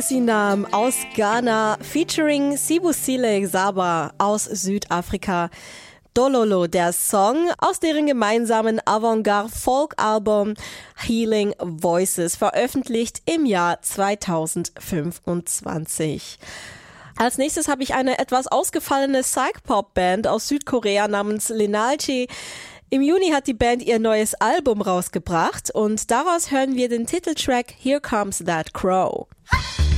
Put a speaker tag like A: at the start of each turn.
A: Sinam aus Ghana featuring Sibusile Xaba aus Südafrika. Dololo, der Song aus deren gemeinsamen Avantgarde-Folk-Album Healing Voices, veröffentlicht im Jahr 2025. Als nächstes habe ich eine etwas ausgefallene Psych-Pop-Band aus Südkorea namens Lenalchi. Im Juni hat die Band ihr neues Album rausgebracht und daraus hören wir den Titeltrack Here Comes That Crow.